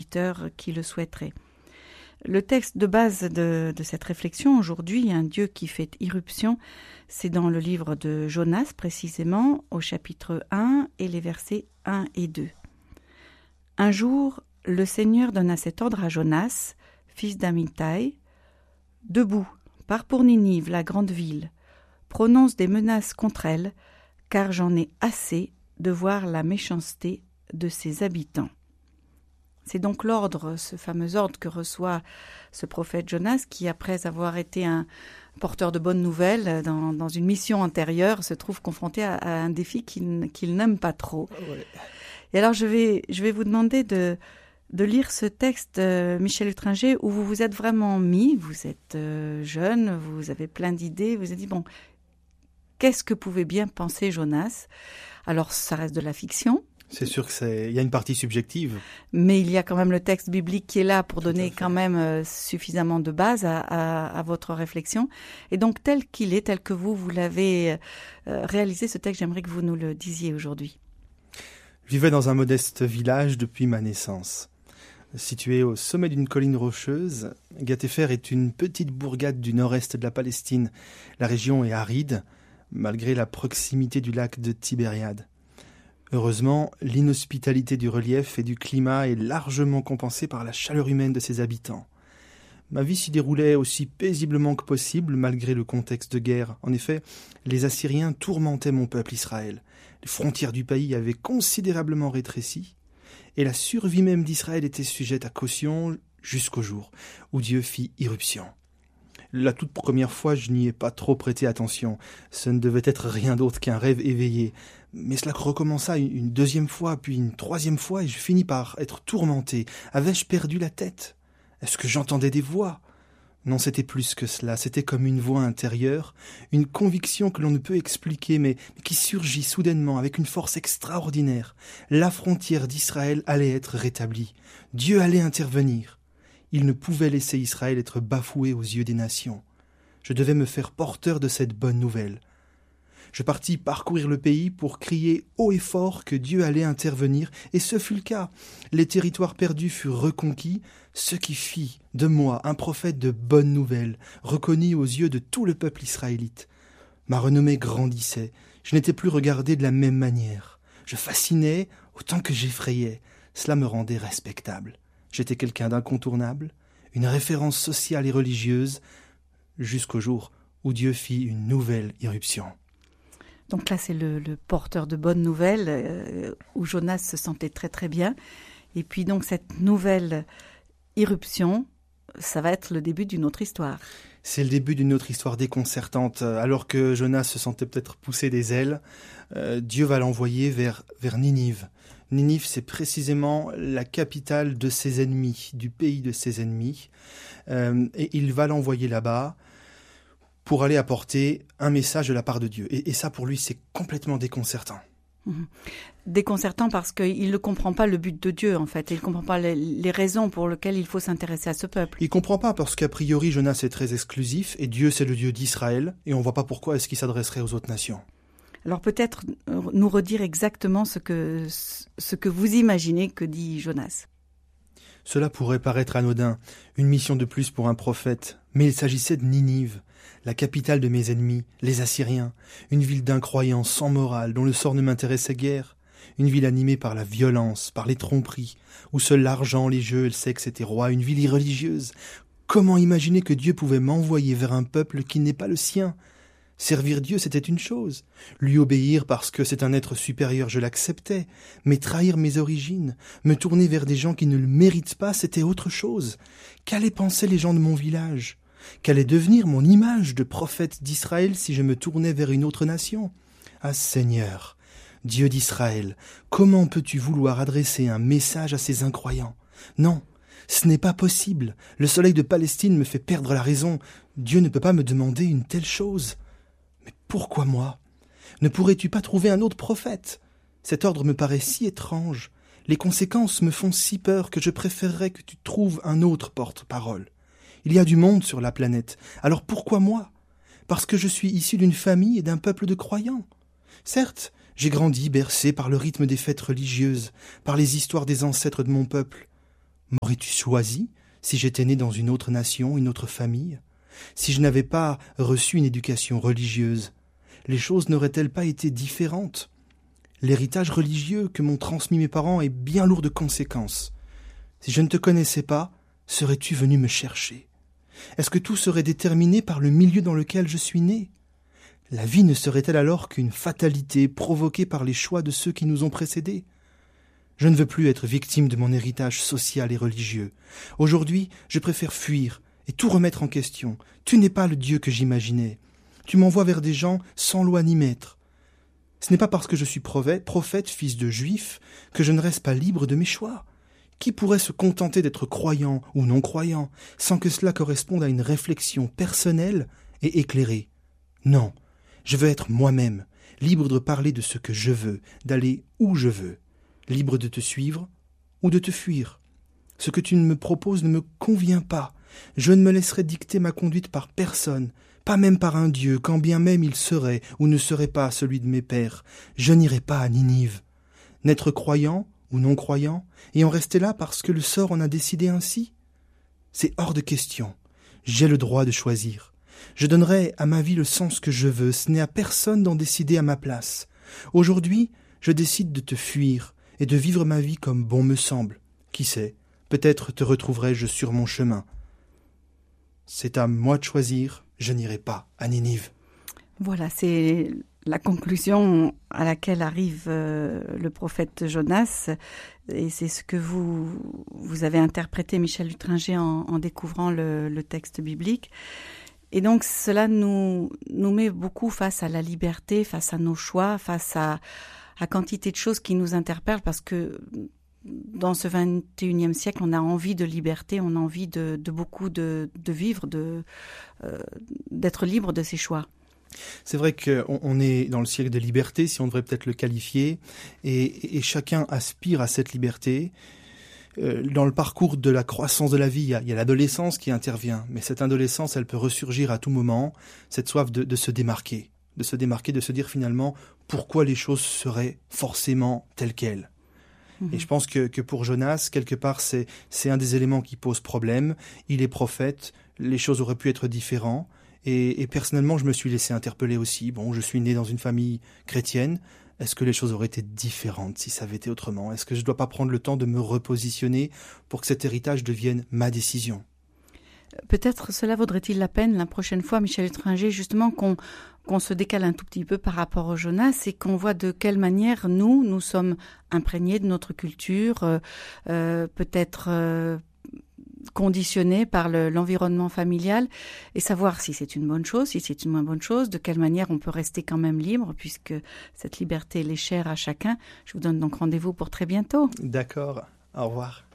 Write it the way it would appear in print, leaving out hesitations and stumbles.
auditeurs qui le souhaiteraient. Le texte de base de cette réflexion aujourd'hui, un Dieu qui fait irruption, c'est dans le livre de Jonas précisément, au chapitre 1 et les versets 1 et 2. Un jour, le Seigneur donna cet ordre à Jonas, fils d'Amittai, « Debout, pars pour Ninive, la grande ville, prononce des menaces contre elle, car j'en ai assez de voir la méchanceté de ses habitants. » C'est donc l'ordre, ce fameux ordre que reçoit ce prophète Jonas, qui, après avoir été un porteur de bonnes nouvelles dans une mission antérieure, se trouve confronté à un défi qu'il n'aime pas trop. Ouais. Et alors, je vais vous demander de lire ce texte, Michel Hutringer, où vous vous êtes vraiment mis, vous êtes jeune, vous avez plein d'idées, vous vous êtes dit, bon, qu'est-ce que pouvait bien penser Jonas ? Alors, ça reste de la fiction. C'est sûr qu'il y a une partie subjective. Mais il y a quand même le texte biblique qui est là pour donner quand même suffisamment de base à votre réflexion. Et donc, tel qu'il est, tel que vous l'avez réalisé, ce texte, j'aimerais que vous nous le disiez aujourd'hui. Je vivais dans un modeste village depuis ma naissance. Situé au sommet d'une colline rocheuse, Gatéfer est une petite bourgade du nord-est de la Palestine. La région est aride, malgré la proximité du lac de Tibériade. Heureusement, l'inhospitalité du relief et du climat est largement compensée par la chaleur humaine de ses habitants. Ma vie s'y déroulait aussi paisiblement que possible malgré le contexte de guerre. En effet, les Assyriens tourmentaient mon peuple Israël. Les frontières du pays avaient considérablement rétréci et la survie même d'Israël était sujette à caution jusqu'au jour où Dieu fit irruption. La toute première fois, je n'y ai pas trop prêté attention. Ce ne devait être rien d'autre qu'un rêve éveillé. Mais cela recommença une deuxième fois, puis une troisième fois, et je finis par être tourmenté. Avais-je perdu la tête ? Est-ce que j'entendais des voix ? Non, c'était plus que cela. C'était comme une voix intérieure, une conviction que l'on ne peut expliquer, mais qui surgit soudainement avec une force extraordinaire. La frontière d'Israël allait être rétablie. Dieu allait intervenir. Il ne pouvait laisser Israël être bafoué aux yeux des nations. Je devais me faire porteur de cette bonne nouvelle. Je partis parcourir le pays pour crier haut et fort que Dieu allait intervenir, et ce fut le cas. Les territoires perdus furent reconquis, ce qui fit de moi un prophète de bonne nouvelle, reconnu aux yeux de tout le peuple israélite. Ma renommée grandissait, je n'étais plus regardé de la même manière. Je fascinais autant que j'effrayais, cela me rendait respectable. J'étais quelqu'un d'incontournable, une référence sociale et religieuse, jusqu'au jour où Dieu fit une nouvelle irruption. Donc là, c'est le porteur de bonnes nouvelles où Jonas se sentait très très bien. Et puis donc cette nouvelle irruption, ça va être le début d'une autre histoire. C'est le début d'une autre histoire déconcertante. Alors que Jonas se sentait peut-être pousser des ailes, Dieu va l'envoyer vers Ninive. Ninive, c'est précisément la capitale de ses ennemis, du pays de ses ennemis. Et il va l'envoyer là-bas pour aller apporter un message de la part de Dieu. Et ça, pour lui, c'est complètement déconcertant. Déconcertant parce qu'il ne comprend pas le but de Dieu, en fait. Il ne comprend pas les raisons pour lesquelles il faut s'intéresser à ce peuple. Il ne comprend pas parce qu'a priori, Jonas est très exclusif et Dieu, c'est le Dieu d'Israël. Et on ne voit pas pourquoi est-ce qu'il s'adresserait aux autres nations. Alors peut-être nous redire exactement ce que vous imaginez que dit Jonas. Cela pourrait paraître anodin, une mission de plus pour un prophète, mais il s'agissait de Ninive, la capitale de mes ennemis, les Assyriens, une ville d'incroyants sans morale dont le sort ne m'intéressait guère, une ville animée par la violence, par les tromperies, où seul l'argent, les jeux et le sexe étaient rois, une ville irreligieuse. Comment imaginer que Dieu pouvait m'envoyer vers un peuple qui n'est pas le sien ? Servir Dieu, c'était une chose. Lui obéir parce que c'est un être supérieur, je l'acceptais. Mais trahir mes origines, me tourner vers des gens qui ne le méritent pas, c'était autre chose. Qu'allaient penser les gens de mon village ? Qu'allait devenir mon image de prophète d'Israël si je me tournais vers une autre nation ? Ah Seigneur, Dieu d'Israël, comment peux-tu vouloir adresser un message à ces incroyants ? Non, ce n'est pas possible. Le soleil de Palestine me fait perdre la raison. Dieu ne peut pas me demander une telle chose. Mais pourquoi moi ? Ne pourrais-tu pas trouver un autre prophète ? Cet ordre me paraît si étrange. Les conséquences me font si peur que je préférerais que tu trouves un autre porte-parole. Il y a du monde sur la planète. Alors pourquoi moi ? Parce que je suis issu d'une famille et d'un peuple de croyants. Certes, j'ai grandi bercé par le rythme des fêtes religieuses, par les histoires des ancêtres de mon peuple. M'aurais-tu choisi si j'étais né dans une autre nation, une autre famille? Si je n'avais pas reçu une éducation religieuse, les choses n'auraient-elles pas été différentes? L'héritage religieux que m'ont transmis mes parents est bien lourd de conséquences. Si je ne te connaissais pas, serais-tu venu me chercher? Est-ce que tout serait déterminé par le milieu dans lequel je suis né? La vie ne serait-elle alors qu'une fatalité provoquée par les choix de ceux qui nous ont précédés? Je ne veux plus être victime de mon héritage social et religieux. Aujourd'hui, je préfère fuir et tout remettre en question. Tu n'es pas le Dieu que j'imaginais. Tu m'envoies vers des gens sans loi ni maître. Ce n'est pas parce que je suis prophète, fils de juif, que je ne reste pas libre de mes choix. Qui pourrait se contenter d'être croyant ou non-croyant, sans que cela corresponde à une réflexion personnelle et éclairée? Non, je veux être moi-même, libre de parler de ce que je veux, d'aller où je veux, libre de te suivre ou de te fuir. Ce que tu me proposes ne me convient pas. Je ne me laisserai dicter ma conduite par personne, pas même par un Dieu, quand bien même il serait ou ne serait pas celui de mes pères. Je n'irai pas à Ninive. N'être croyant ou non-croyant, et en rester là parce que le sort en a décidé ainsi? C'est hors de question. J'ai le droit de choisir. Je donnerai à ma vie le sens que je veux, ce n'est à personne d'en décider à ma place. Aujourd'hui, je décide de te fuir et de vivre ma vie comme bon me semble. Qui sait, peut-être te retrouverai-je sur mon chemin. C'est à moi de choisir, je n'irai pas à Ninive. Voilà, c'est la conclusion à laquelle arrive le prophète Jonas, et c'est ce que vous avez interprété, Michel Lutringer, en découvrant le texte biblique. Et donc cela nous met beaucoup face à la liberté, face à nos choix, face à quantité de choses qui nous interpellent, parce que dans ce 21e siècle, on a envie de liberté, on a envie de beaucoup de vivre, d'être libre de ses choix. C'est vrai qu'on est dans le siècle de liberté, si on devrait peut-être le qualifier, et chacun aspire à cette liberté. Dans le parcours de la croissance de la vie, il y a l'adolescence qui intervient, mais cette adolescence, elle peut ressurgir à tout moment, cette soif de se démarquer, de se dire finalement pourquoi les choses seraient forcément telles quelles. Et je pense que pour Jonas, quelque part, c'est un des éléments qui pose problème. Il est prophète, les choses auraient pu être différentes. Et personnellement, je me suis laissé interpeller aussi. Bon, je suis né dans une famille chrétienne. Est-ce que les choses auraient été différentes si ça avait été autrement? Est-ce que je ne dois pas prendre le temps de me repositionner pour que cet héritage devienne ma décision? Peut-être cela vaudrait-il la peine la prochaine fois, Michel Lutringer, justement qu'on se décale un tout petit peu par rapport au Jonas et qu'on voit de quelle manière nous sommes imprégnés de notre culture, peut-être conditionnés par l'environnement familial, et savoir si c'est une bonne chose, si c'est une moins bonne chose, de quelle manière on peut rester quand même libre, puisque cette liberté elle est chère à chacun. Je vous donne donc rendez-vous pour très bientôt. D'accord, au revoir.